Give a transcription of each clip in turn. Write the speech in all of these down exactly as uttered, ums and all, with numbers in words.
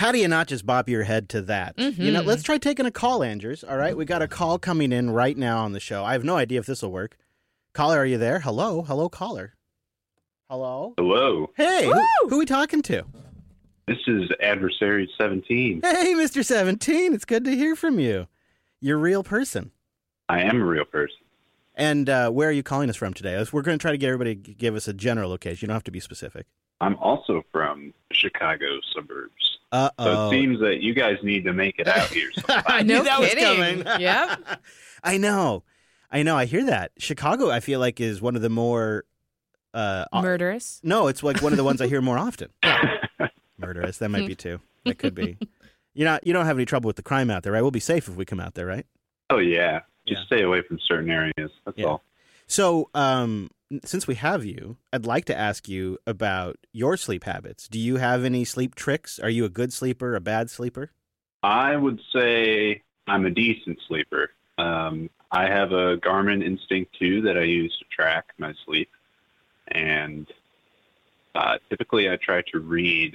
How do you not just bop your head to that? Mm-hmm. You know, let's try taking a call, Andrews. All right, we got a call coming in right now on the show. I have no idea if this will work. Caller, are you there? Hello, hello, caller. Hello. Hello. Hey, who, who are we talking to? This is Adversary seventeen. Hey, Mister seventeen. It's good to hear from you. You're a real person. I am a real person. And uh, where are you calling us from today? We're going to try to get everybody to give us a general location. You don't have to be specific. I'm also from Chicago suburbs. Uh-oh. So it seems that you guys need to make it out here sometime. I No knew that kidding. was coming. Yep. I know. I know. I hear that. Chicago, I feel like, is one of the more... Uh, Murderous? No, it's like one of the ones I hear more often. Murderous. That might be two. That could be. You're not, you don't have any trouble with the crime out there, right? We'll be safe if we come out there, right? Oh, yeah. Just Yeah. stay away from certain areas. That's Yeah. all. So, um, since we have you, I'd like to ask you about your sleep habits. Do you have any sleep tricks? Are you a good sleeper, a bad sleeper? I would say I'm a decent sleeper. Um, I have a Garmin Instinct two that I use to track my sleep. And uh, typically I try to read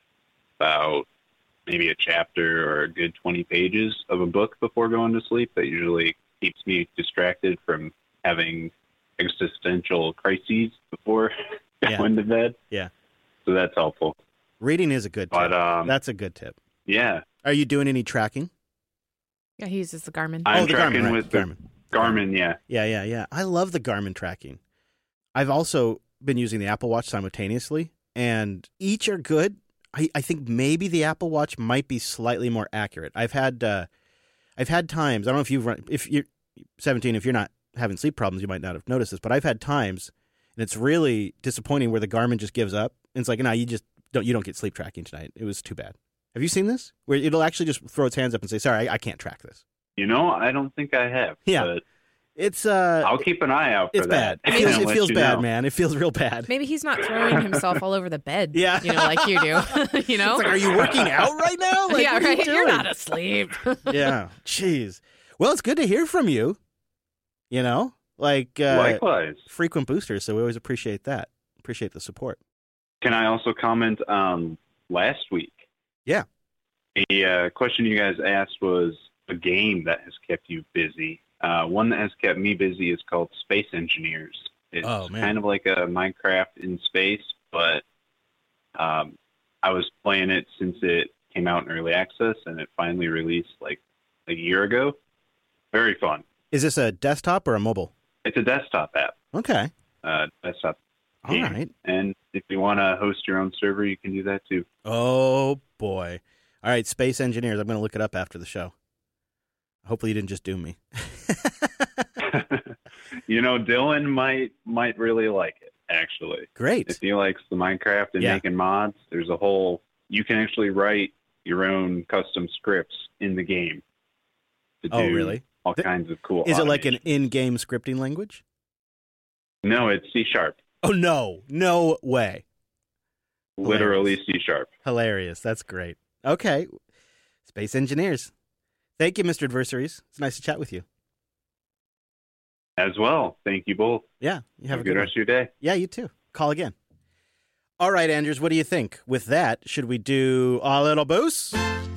about maybe a chapter or a good twenty pages of a book before going to sleep. That usually keeps me distracted from having existential crises before Yeah. going to bed. Yeah. So that's helpful. Reading is a good tip. But um, That's a good tip. yeah, Are you doing any tracking? Yeah, he uses the Garmin. I'm oh, the tracking Garmin, right. with the Garmin. Garmin. Yeah. Yeah, yeah, yeah. I love the Garmin tracking. I've also been using the Apple Watch simultaneously, and each are good. I, I think maybe the Apple Watch might be slightly more accurate. I've had uh, I've had times. I don't know if you've run, if you're seventeen, if you're not having sleep problems, you might not have noticed this, but I've had times, and it's really disappointing where the Garmin just gives up. And it's like, no, you just don't. You don't get sleep tracking tonight. It was too bad. Have you seen this? Where it'll actually just throw its hands up and say, "Sorry, I, I can't track this." You know, I don't think I have. Yeah. But It's uh, I'll keep an eye out for it's that. bad. It feels and it let feels you bad, know. man. It feels real bad. Maybe he's not throwing himself all over the bed. Yeah. You know, like you do. you know? It's like, are you working out right now? Like, yeah, what are you right. You're doing? not asleep. Yeah. Jeez. Well, it's good to hear from you. You know, like uh, Likewise. frequent boosters. So we always appreciate that. Appreciate the support. Can I also comment um, last week? Yeah. The uh, question you guys asked was a game that has kept you busy. Uh, one that has kept me busy is called Space Engineers. It's Oh, man. kind of like a Minecraft in space, but um, I was playing it since it came out in early access, and it finally released like a year ago. Very fun. Is this a desktop or a mobile? It's a desktop app, Okay. uh, desktop All game. right. And if you want to host your own server, you can do that too. Oh, boy. All right. Space Engineers. I'm going to look it up after the show. Hopefully you didn't just doom me. You know, Dylan might might really like it, actually. Great. If he likes the Minecraft and Yeah. making mods, there's a whole, you can actually write your own custom scripts in the game to do Oh, really? all Th- kinds of cool Is it like an automation. in-game scripting language? No, it's C Sharp. Oh, no. No way. Literally C Sharp. Hilarious. That's great. Okay. Space Engineers. Thank you, Mister Adversaries. It's nice to chat with you. As well. Thank you both. Yeah. You Have, have a good one. rest of your day. Yeah, you too. Call again. All right, Andrews, what do you think? With that, should we do a little boost?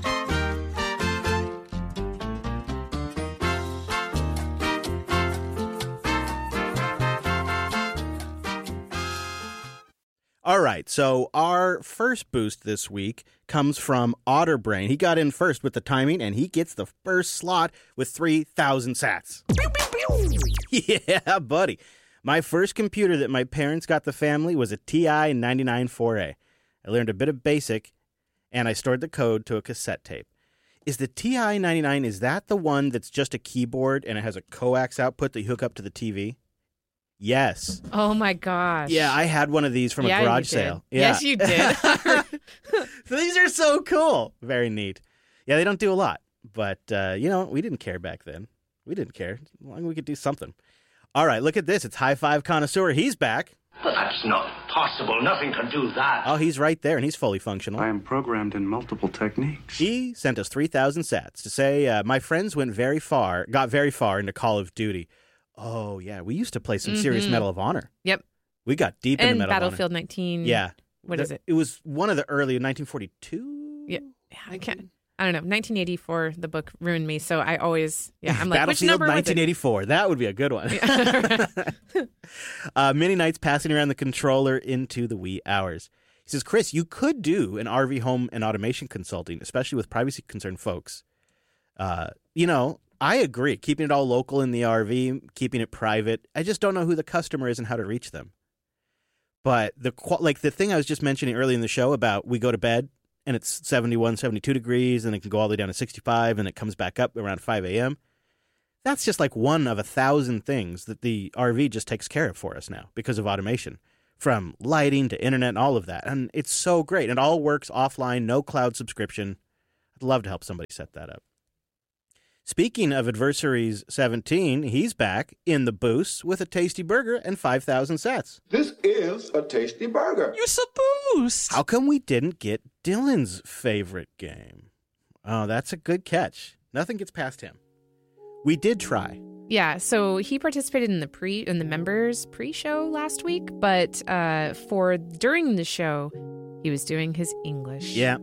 All right, so our first boost this week comes from Otterbrain. He got in first with the timing, and he gets the first slot with three thousand sats. Yeah, buddy. My first computer that my parents got the family was a T I ninety-nine four A. I learned a bit of BASIC, and I stored the code to a cassette tape. Is the T I ninety-nine, is that the one that's just a keyboard and it has a coax output that you hook up to the T V? Yes. Oh, my gosh. Yeah, I had one of these from Yeah, a you garage did. sale. Yeah. Yes, you did. So these are so cool. Very neat. Yeah, they don't do a lot, but, uh, you know, we didn't care back then. We didn't care. As long as we could do something. All right, look at this. It's High Five Connoisseur. He's back. But that's not possible. Nothing can do that. Oh, he's right there, and he's fully functional. I am programmed in multiple techniques. He sent us three thousand sats to say, uh, my friends went very far, got very far into Call of Duty. Oh, yeah, we used to play some serious Mhm. Medal of Honor. Yep. We got deep into And Medal Battlefield of Honor. nineteen. Yeah. What The- is it? It was one of the early, nineteen forty-two? Yeah. Yeah, I can't. I don't know. nineteen eighty-four, the book ruined me. So I always, yeah, I'm like, which Battlefield number was it? nineteen eighty-four. That would be a good one. Yeah. uh, Mini Knight's passing around the controller into the wee hours. He says, Chris, you could do an R V home and automation consulting, especially with privacy concerned folks. Uh, you know, I agree. Keeping it all local in the R V, keeping it private. I just don't know who the customer is and how to reach them. But the like the thing I was just mentioning early in the show about we go to bed and it's seventy-one, seventy-two degrees and it can go all the way down to sixty-five and it comes back up around five a.m. That's just like one of a thousand things that the R V just takes care of for us now because of automation, from lighting to internet and all of that. And it's so great. It all works offline, no cloud subscription. I'd love to help somebody set that up. Speaking of Adversaries seventeen, he's back in the booth with a tasty burger and five thousand sats. This is a tasty burger. You're so boost. How come we didn't get Dylan's favorite game? Oh, that's a good catch. Nothing gets past him. We did try. Yeah, so he participated in the pre in the members pre-show last week, but uh, for during the show, he was doing his English. Yeah.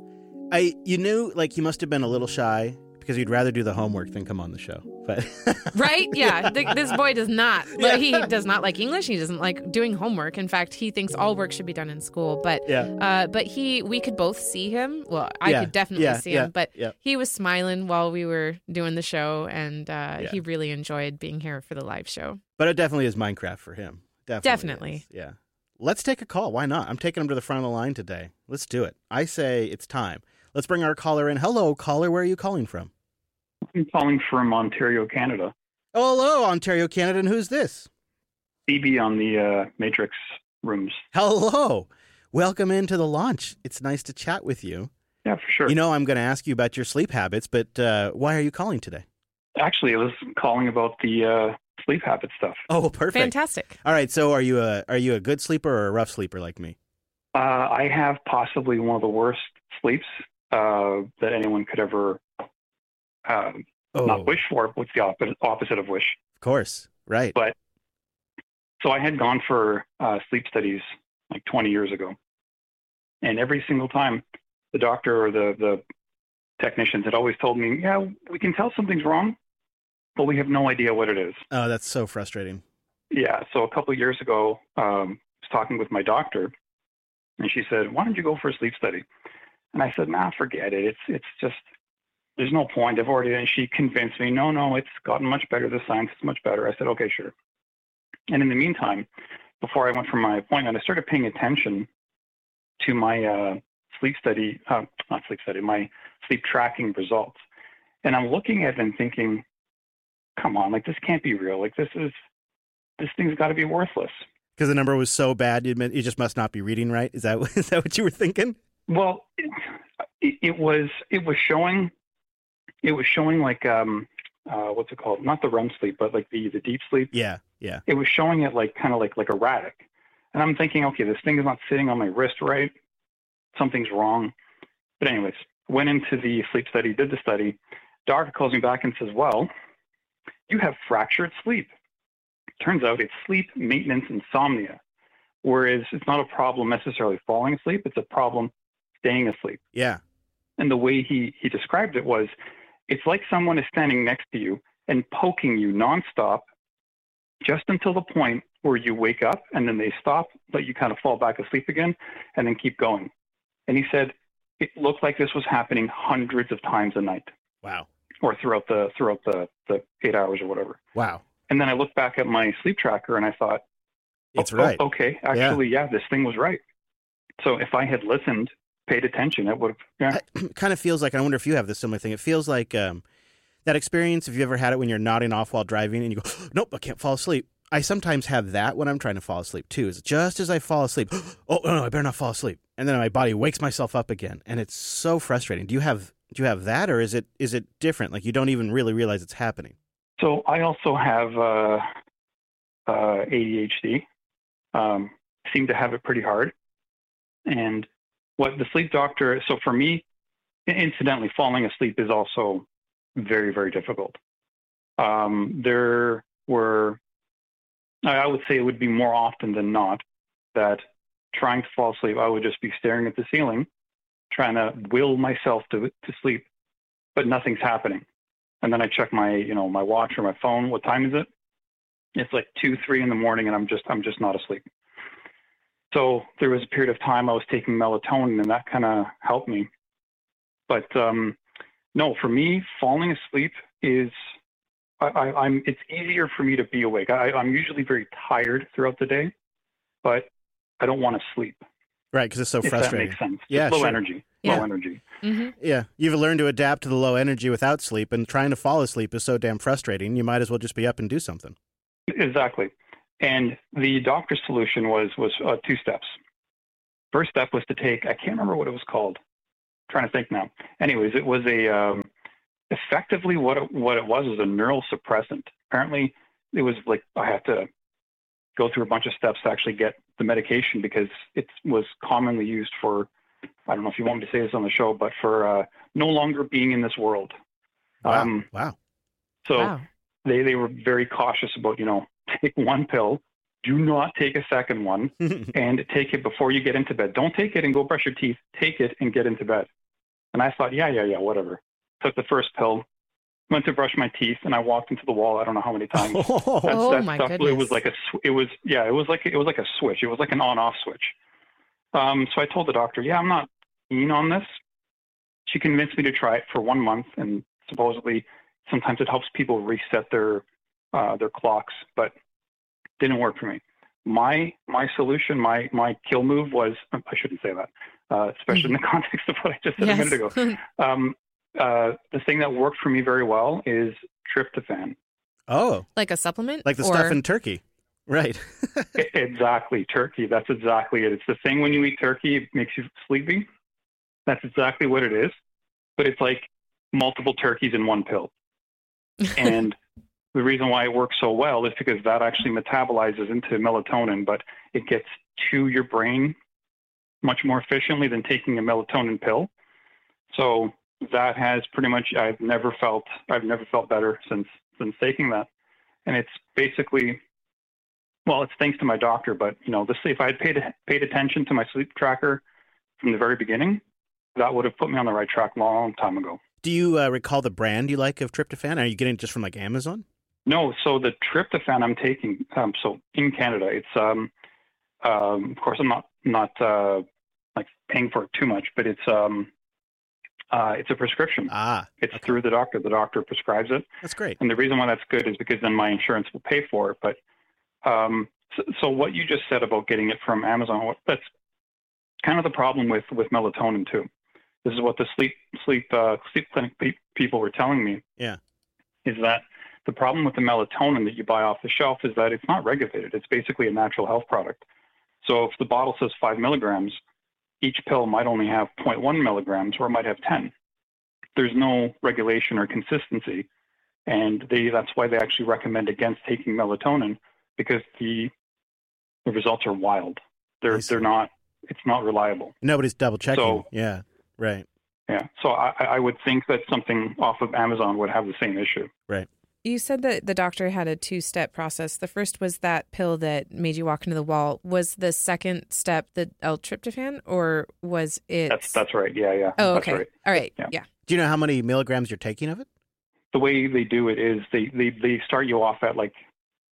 I you knew like he must have been a little shy because he'd rather do the homework than come on the show. But Right? Yeah. Th- this boy does not. Yeah. He does not like English. He doesn't like doing homework. In fact, he thinks all work should be done in school. But Yeah. uh, but he, we could both see him. Well, I Yeah. could definitely Yeah. see Yeah. him. But Yeah. he was smiling while we were doing the show, and uh, Yeah. he really enjoyed being here for the live show. but it definitely is Minecraft for him. Definitely. Definitely. is. Yeah. Let's take a call. Why not? I'm taking him to the front of the line today. Let's do it. I say it's time. Let's bring our caller in. Hello, caller. Where are you calling from? I'm calling from Ontario, Canada. Oh, hello, Ontario, Canada. And who's this? Phoebe on the uh, Matrix rooms. Hello. Welcome into the launch. It's nice to chat with you. Yeah, for sure. You know, I'm going to ask you about your sleep habits, but uh, why are you calling today? Actually, I was calling about the uh, sleep habit stuff. Oh, perfect. Fantastic. All right. So are you a are you a good sleeper or a rough sleeper like me? Uh, I have possibly one of the worst sleeps uh, that anyone could ever uh, Oh, not wish for. What's the opposite, opposite of wish? of course. Right. But so I had gone for uh, sleep studies like twenty years ago. And every single time the doctor or the, the technicians had always told me, yeah, we can tell something's wrong, but we have no idea what it is. Oh, that's so frustrating. Yeah. So a couple of years ago, um, I was talking with my doctor, and she said, why don't you go for a sleep study? And I said, nah, forget it. It's it's just, there's no point. I've already, and she convinced me, no, no, it's gotten much better. The science is much better. I said, okay, sure. And in the meantime, before I went for my appointment, I started paying attention to my uh, sleep study, uh, not sleep study, my sleep tracking results. And I'm looking at it and thinking, come on, like this can't be real. Like this is, this thing's got to be worthless. Because the number was so bad, you you just must not be reading right. Is that is that what you were thinking? Well, it, it was it was showing, it was showing like um, uh, what's it called? Not the R E M sleep, but like the the deep sleep. Yeah, yeah. It was showing it like kind of like like erratic. And I'm thinking, okay, this thing is not sitting on my wrist right. Something's wrong. But anyways, went into the sleep study, did the study. Doctor calls me back and says, well, you have fractured sleep. Turns out it's sleep maintenance insomnia, whereas it's not a problem necessarily falling asleep. It's a problem staying asleep. Yeah. And the way he, he described it was, it's like someone is standing next to you and poking you nonstop just until the point where you wake up, and then they stop, let you kind of fall back asleep again, and then keep going. And he said it looked like this was happening hundreds of times a night. Wow. Or throughout the throughout the, the eight hours or whatever. Wow. And then I looked back at my sleep tracker and I thought, It's oh, right. oh, okay, actually, yeah. yeah, this thing was right. So if I had listened, paid attention, it would have, yeah. It kind of feels like, I wonder if you have this similar thing. It feels like um, that experience, if you ever had it when you're nodding off while driving and you go, nope, I can't fall asleep. I sometimes have that when I'm trying to fall asleep too. Is just as I fall asleep, oh no, I better not fall asleep, and then my body wakes myself up again, and it's so frustrating. Do you have do you have that, or is it is it different? Like you don't even really realize it's happening. So I also have uh, uh, A D H D. Um, seem to have it pretty hard, and what the sleep doctor. So for me, incidentally, falling asleep is also very very difficult. Um, there were. I would say it would be more often than not that trying to fall asleep, I would just be staring at the ceiling trying to will myself to to sleep, but nothing's happening. And then I check my, you know, my watch or my phone. What time is it? It's like two, three in the morning, and I'm just, I'm just not asleep. So there was a period of time I was taking melatonin, and that kind of helped me. But um, no, for me, falling asleep is, I, I, I'm. It's easier for me to be awake. I, I'm usually very tired throughout the day, but I don't want to sleep. Right, because it's so if frustrating. That makes sense. Yeah, it's low sure. energy. Yeah. Low energy. Mm-hmm. Yeah, you've learned to adapt to the low energy without sleep, and trying to fall asleep is so damn frustrating. You might as well just be up and do something. Exactly. And the doctor's solution was was uh, two steps. First step was to take, I can't remember what it was called. I'm trying to think now. Anyways, it was a um, effectively what it, what it was was a neural suppressant. Apparently, it was like I had to go through a bunch of steps to actually get the medication because it was commonly used for, I don't know if you want me to say this on the show, but for uh, no longer being in this world. Wow. Um, wow. So Wow. they, they were very cautious about, you know, take one pill, do not take a second one, and take it before you get into bed. Don't take it and go brush your teeth. Take it and get into bed. And I thought, yeah, yeah, yeah, whatever. Took the first pill, went to brush my teeth, and I walked into the wall. I don't know how many times. That's, Oh, that my stuff, goodness. It was like a, sw- it was, yeah, it was like, it was like a switch. It was like an on-off switch. Um, so I told the doctor, yeah, I'm not keen on this. She convinced me to try it for one month, and supposedly sometimes it helps people reset their uh, their clocks, but didn't work for me. My my solution, my my kill move was, I shouldn't say that, uh, especially in the context of what I just said Yes. a minute ago. Um, uh, the thing that worked for me very well is tryptophan. Oh, Like a supplement? like the or... stuff in turkey. Right. Exactly, turkey. That's exactly it. It's the thing when you eat turkey, it makes you sleepy. That's exactly what it is. But it's like multiple turkeys in one pill. And the reason why it works so well is because that actually metabolizes into melatonin, but it gets to your brain much more efficiently than taking a melatonin pill. So that has pretty much, I've never felt, I've never felt better since, since taking that. And it's basically, well, it's thanks to my doctor, but you know, this, if I had paid, paid attention to my sleep tracker from the very beginning, that would have put me on the right track a long time ago. Do you uh, recall the brand you like of tryptophan? Are you getting it just from like Amazon? No, so the tryptophan I'm taking, um, so in Canada, it's, um, um, of course, I'm not, not uh, like paying for it too much, but it's, um, uh, it's a prescription. Ah, It's okay. through the doctor. The doctor prescribes it. That's great. And the reason why that's good is because then my insurance will pay for it. But um, so, so what you just said about getting it from Amazon, that's kind of the problem with, with melatonin too. This is what the sleep sleep uh, sleep clinic pe- people were telling me. Yeah. Is that the problem with the melatonin that you buy off the shelf is that it's not regulated. It's basically a natural health product. So if the bottle says five milligrams, each pill might only have zero point one milligrams or it might have ten. There's no regulation or consistency. And they, that's why they actually recommend against taking melatonin, because the the results are wild. They're they're not, it's not reliable. Nobody's double checking. So, yeah, right. Yeah. So I, I would think that something off of Amazon would have the same issue. Right. You said that the doctor had a two-step process. The first was that pill that made you walk into the wall. Was the second step the L-tryptophan, or was it? That's that's right. Yeah, yeah. Oh, that's okay. right. All right. Yeah. Yeah. Do you know how many milligrams you're taking of it? The way they do it is they, they, they start you off at like,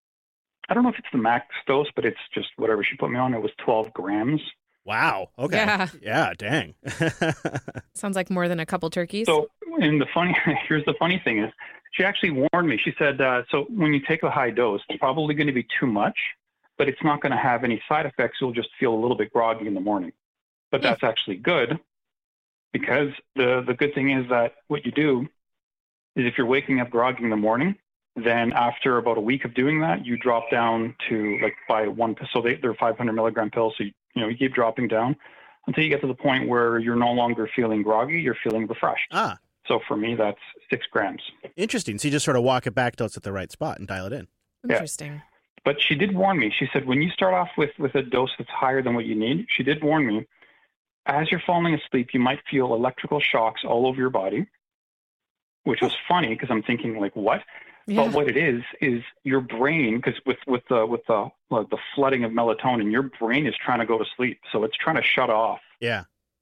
I don't know if it's the max dose, but it's just whatever she put me on. It was twelve grams. Wow. Okay. Yeah. Yeah, dang. Sounds like more than a couple turkeys. So, and the funny, here's the funny thing is, she actually warned me. She said, uh, so when you take a high dose, it's probably going to be too much, but it's not going to have any side effects. You'll just feel a little bit groggy in the morning. But that's actually good, because the, the good thing is that what you do is if you're waking up groggy in the morning, then after about a week of doing that, you drop down to like by one, so they, they're five hundred milligram pills. So, you, you know, you keep dropping down until you get to the point where you're no longer feeling groggy, you're feeling refreshed. Ah, So for me, that's six grams. interesting. So you just sort of walk it back till it's at the right spot and dial it in. Interesting. But she did warn me. She said, when you start off with, with a dose that's higher than what you need, she did warn me, as you're falling asleep, you might feel electrical shocks all over your body, which was funny because I'm thinking like, what? Yeah. But what it is, is your brain, because with, with, the, with the, uh, the flooding of melatonin, your brain is trying to go to sleep. So it's trying to shut off Yeah.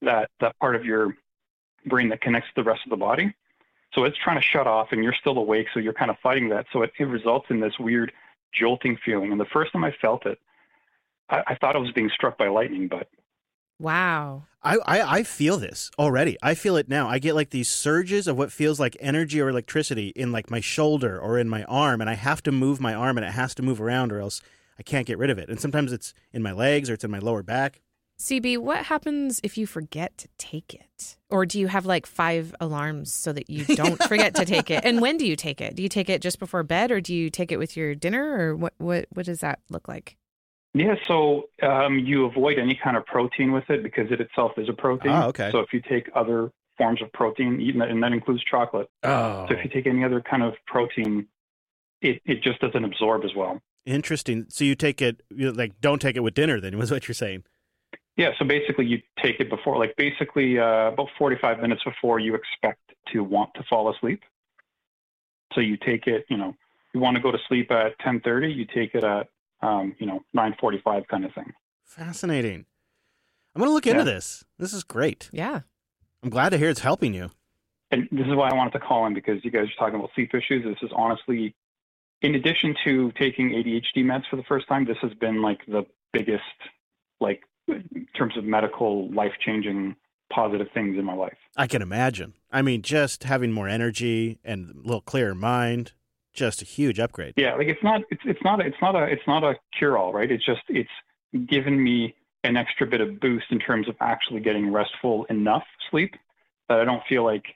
that, that part of your brain that connects to the rest of the body. So it's trying to shut off and you're still awake. So you're kind of fighting that. So it, it results in this weird jolting feeling. And the first time I felt it, I, I thought I was being struck by lightning, but. Wow. I, I, I feel this already. I feel it now. I get like these surges of what feels like energy or electricity in like my shoulder or in my arm. And I have to move my arm and it has to move around or else I can't get rid of it. And sometimes it's in my legs or it's in my lower back. C B, what happens if you forget to take it? Or do you have like five alarms so that you don't forget to take it? And when do you take it? Do you take it just before bed or do you take it with your dinner or what, what, what does that look like? Yeah, so um, you avoid any kind of protein with it because it itself is a protein. Oh, okay. So if you take other forms of protein, and that includes chocolate. Oh. So if you take any other kind of protein, it, it just doesn't absorb as well. Interesting. So you take it, you know, like, don't take it with dinner then, was what you're saying. Yeah, so basically you take it before, like basically uh, about forty-five minutes before you expect to want to fall asleep. So you take it, you know, you want to go to sleep at ten thirty, you take it at, um, you know, nine forty-five kind of thing. Fascinating. I'm going to look into Yeah. this. This is great. Yeah. I'm glad to hear it's helping you. And this is why I wanted to call in because you guys are talking about sleep issues. This is honestly, in addition to taking A D H D meds for the first time, this has been like the biggest, like, in terms of medical, life-changing, positive things in my life. I can imagine. I mean, just having more energy and a little clearer mind, just a huge upgrade. Yeah, like it's not, it's it's not, it's not a, it's not a cure-all, right? It's just, it's given me an extra bit of boost in terms of actually getting restful enough sleep that I don't feel like.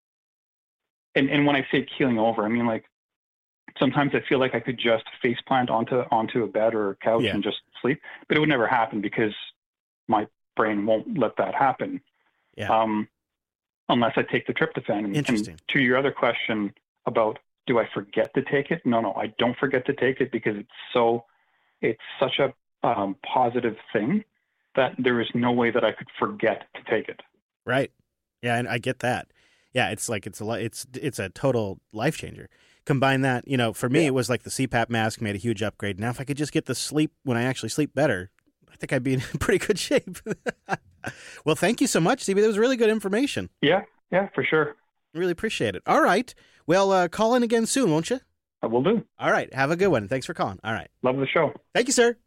And and when I say keeling over, I mean like sometimes I feel like I could just face plant onto onto a bed or a couch Yeah. and just sleep, but it would never happen because my brain won't let that happen. Yeah. Um, unless I take the tryptophan. And, Interesting. and to your other question about do I forget to take it? No, no, I don't forget to take it because it's so, it's such a um, positive thing that there is no way that I could forget to take it. Right. Yeah, and I get that. Yeah, it's like it's a li- it's it's a total life changer. Combine that, you know, for me Yeah. it was like the C PAP mask made a huge upgrade. Now if I could just get the sleep when I actually sleep better, I think I'd be in pretty good shape. Well, thank you so much, C B. That was really good information. Yeah, yeah, for sure. Really appreciate it. All right. Well, uh, call in again soon, won't you? I will do. All right. Have a good one. Thanks for calling. All right. Love the show. Thank you, sir.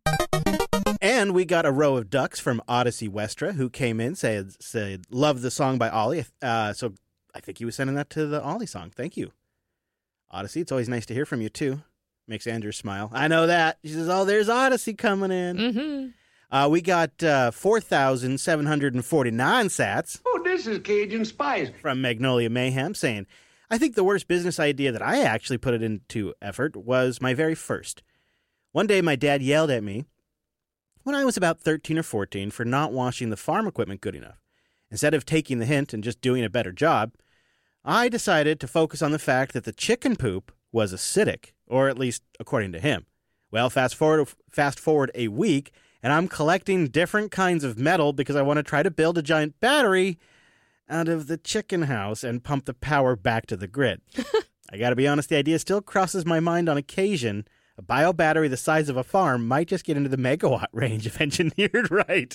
And we got a row of ducks from Odyssey Westra who came in, said, said love the song by Ollie. Uh, so I think he was sending that to the Ollie song. Thank you. Odyssey, it's always nice to hear from you, too. Makes Andrew smile. I know that. She says, oh, there's Odyssey coming in. Mm-hmm. Uh, we got uh, four thousand seven hundred forty-nine sats Oh, this is Cajun Spice. from Magnolia Mayhem saying, I think the worst business idea that I actually put it into effort was my very first. One day my dad yelled at me when I was about thirteen or fourteen for not washing the farm equipment good enough. Instead of taking the hint and just doing a better job, I decided to focus on the fact that the chicken poop was acidic, or at least according to him. Well, fast forward, fast forward a week, and I'm collecting different kinds of metal because I want to try to build a giant battery out of the chicken house and pump the power back to the grid. I got to be honest, the idea still crosses my mind on occasion. A bio battery the size of a farm might just get into the megawatt range if engineered right.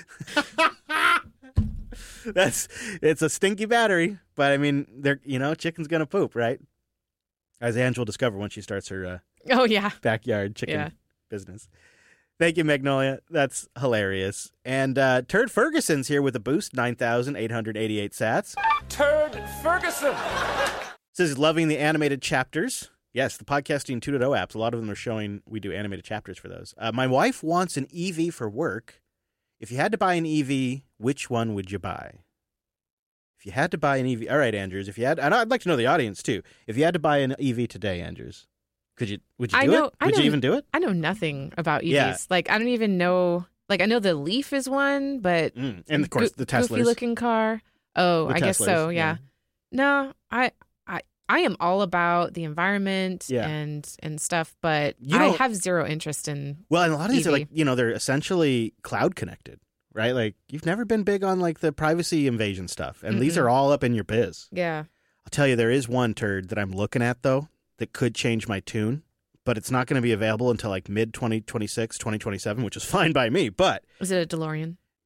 That's it's a stinky battery, but I mean, they're you know, chicken's gonna poop, right? As Ange will discover once she starts her uh, Oh, yeah. backyard chicken Yeah. business. Thank you, Magnolia. That's hilarious. And uh, Turd Ferguson's here with a boost, nine thousand eight hundred eighty-eight sats. Turd Ferguson. Says he's loving the animated chapters. Yes, the Podcasting two point oh apps, a lot of them are showing we do animated chapters for those. Uh, my wife wants an E V for work. If you had to buy an E V, which one would you buy? If you had to buy an E V, all right, Andrews. If you had, and I'd like to know the audience too. If you had to buy an E V today, Andrews, could you? Would you I do know- it? I Would know- you even do it? I know nothing about E Vs. Yeah. Like, I don't even know. Like, I know the Leaf is one, but. Mm. And of course, Go- the Teslas. Goofy looking car. Oh, The I guess so. Teslas, Yeah. yeah. No, I, I, I am all about the environment Yeah. and and stuff, but You I don't- have zero interest in. Well, and a lot of these are E V. like, you know, they're essentially cloud connected, right? Like, you've never been big on like the privacy invasion stuff, and these Mm-mm. are all up in your biz. Yeah. I'll tell you, there is one turd that I'm looking at though that could change my tune, but it's not going to be available until like mid twenty twenty-six, twenty twenty-seven, which is fine by me. But Is it a DeLorean?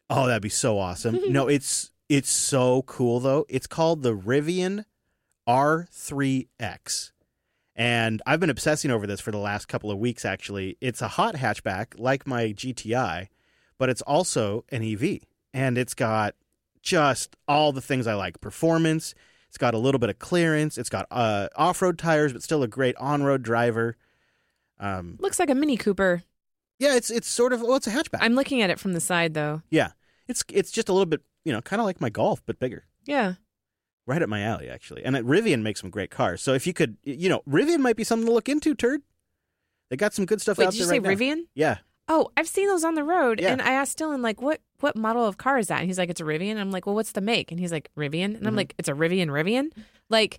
Oh, that'd be so awesome. No, it's it's so cool, though. It's called the Rivian R three X. And I've been obsessing over this for the last couple of weeks, actually. It's a hot hatchback like my G T I, but it's also an E V. And it's got just all the things I like. Performance. It's got a little bit of clearance. It's got uh, off-road tires, but still a great on-road driver. Um, Looks like a Mini Cooper. yeah, it's it's sort of, well, it's a hatchback. I'm looking at it from the side, though. yeah, it's it's just a little bit, you know, kind of like my Golf, but bigger. Yeah. Right up my alley, actually. And uh, Rivian makes some great cars. So if you could, you know, Rivian might be something to look into, Turd. They got some good stuff Wait, out did you there say right now. Rivian? Yeah. Oh, I've seen those on the road. Yeah. And I asked Dylan, like, what, what model of car is that? And he's like, it's a Rivian. And I'm like, well, what's the make? And he's like, Rivian. And I'm Mhm. like, it's a Rivian Rivian? Like,